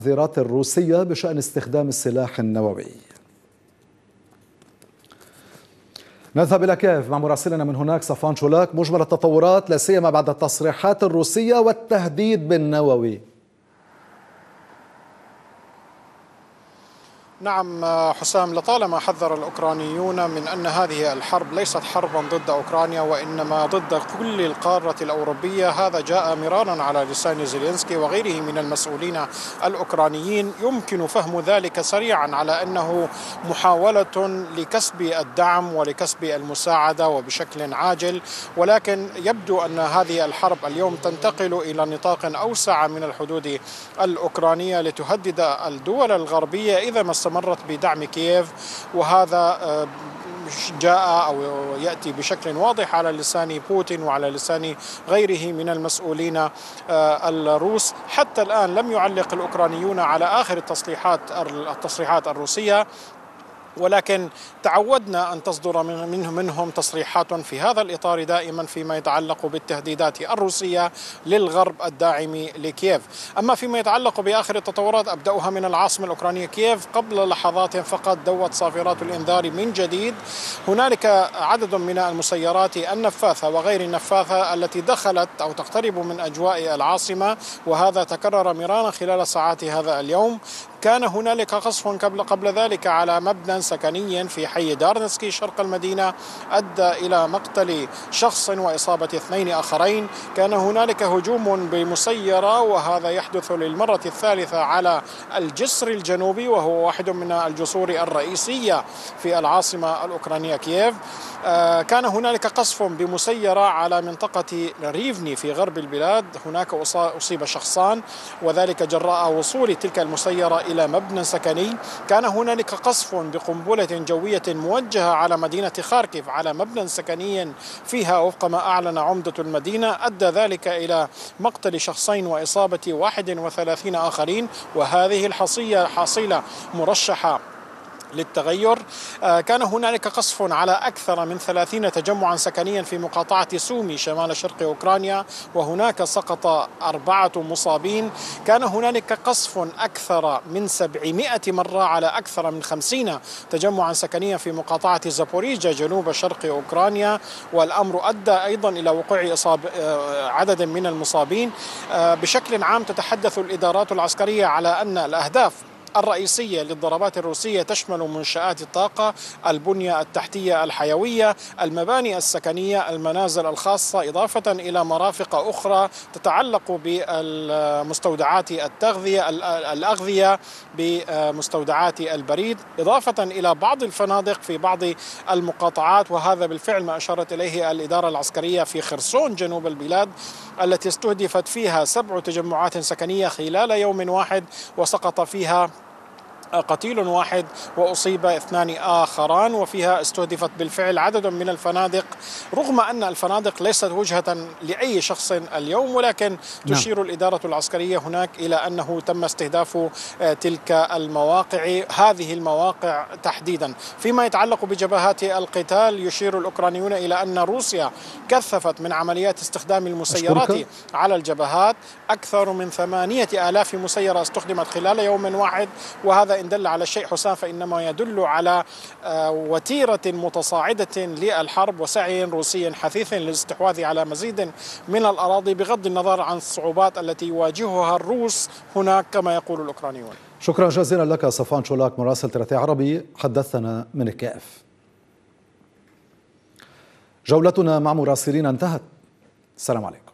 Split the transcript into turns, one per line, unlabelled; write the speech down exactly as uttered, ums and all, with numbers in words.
التحذيرات الروسية بشأن استخدام السلاح النووي. نذهب إلى كييف مع مراسلنا من هناك صفوان شولاك. مجمل التطورات لا سيما بعد التصريحات الروسية والتهديد بالنووي.
نعم حسام، لطالما حذر الأوكرانيون من أن هذه الحرب ليست حربا ضد أوكرانيا وإنما ضد كل القارة الأوروبية. هذا جاء مرارا على لسان زيلينسكي وغيره من المسؤولين الأوكرانيين. يمكن فهم ذلك سريعا على أنه محاولة لكسب الدعم ولكسب المساعدة وبشكل عاجل، ولكن يبدو أن هذه الحرب اليوم تنتقل إلى نطاق أوسع من الحدود الأوكرانية لتهدد الدول الغربية إذا ما مرت بدعم كييف، وهذا جاء أو يأتي بشكل واضح على لسان بوتين وعلى لسان غيره من المسؤولين الروس. حتى الآن لم يعلق الأوكرانيون على آخر التصريحات التصريحات الروسية، ولكن تعودنا أن تصدر منهم, منهم تصريحات في هذا الإطار دائما فيما يتعلق بالتهديدات الروسية للغرب الداعم لكييف. أما فيما يتعلق بآخر التطورات أبدأها من العاصمة الأوكرانية كييف. قبل لحظات فقط دوت صافرات الإنذار من جديد. هنالك عدد من المسيرات النفاثة وغير النفاثة التي دخلت أو تقترب من أجواء العاصمة، وهذا تكرر مرارا خلال ساعات هذا اليوم. كان هنالك قصف قبل قبل ذلك على مبنى سكني في حي دارنسكي شرق المدينة أدى إلى مقتل شخص وإصابة اثنين آخرين. كان هنالك هجوم بمسيرة وهذا يحدث للمرة الثالثة على الجسر الجنوبي، وهو واحد من الجسور الرئيسية في العاصمة الأوكرانية كييف. كان هنالك قصف بمسيرة على منطقة ريفني في غرب البلاد. هناك أصيب شخصان وذلك جراء وصول تلك المسيرة إلى مبنى سكني. كان هنالك قصف بقنبلة جوية موجهة على مدينة خاركيف على مبنى سكني فيها وفق ما أعلن عمدة المدينة، أدى ذلك إلى مقتل شخصين وإصابة واحد وثلاثين آخرين، وهذه الحصيلة حصيلة مرشحة للتغير. كان هنالك قصف على أكثر من ثلاثين تجمعا سكنيا في مقاطعة سومي شمال شرق أوكرانيا، وهناك سقط أربعة مصابين. كان هنالك قصف أكثر من سبعمائة مرة على أكثر من خمسين تجمعا سكنيا في مقاطعة زابوريجيا جنوب شرق أوكرانيا، والأمر أدى أيضا إلى وقوع إصاب عدد من المصابين. بشكل عام تتحدث الإدارات العسكرية على أن الأهداف الرئيسية للضربات الروسية تشمل منشآت الطاقة، البنية التحتية الحيوية، المباني السكنية، المنازل الخاصة، إضافة إلى مرافق أخرى تتعلق بمستودعات التغذية الأغذية، بمستودعات البريد، إضافة إلى بعض الفنادق في بعض المقاطعات. وهذا بالفعل ما أشارت إليه الإدارة العسكرية في خرسون جنوب البلاد التي استهدفت فيها سبع تجمعات سكنية خلال يوم واحد، وسقط فيها قتيل واحد وأصيب اثنان آخران، وفيها استهدفت بالفعل عدد من الفنادق، رغم أن الفنادق ليست وجهة لأي شخص اليوم، ولكن تشير نعم. الإدارة العسكرية هناك إلى أنه تم استهداف تلك المواقع، هذه المواقع تحديدا. فيما يتعلق بجبهات القتال يشير الأوكرانيون إلى أن روسيا كثفت من عمليات استخدام المسيرات أشكرك. على الجبهات. أكثر من ثمانية آلاف مسيرة استخدمت خلال يوم واحد، وهذا إن دل على شيء حسام فإنما يدل على وتيرة متصاعدة للحرب وسعي روسي حثيث للاستحواذ على مزيد من الأراضي بغض النظر عن الصعوبات التي يواجهها الروس هناك كما يقول الأوكرانيون.
شكرا جزيلا لك صفوان شولاك مراسل ثلاثي عربي حدثنا من كييف. جولتنا مع مراسلين انتهت. السلام عليكم.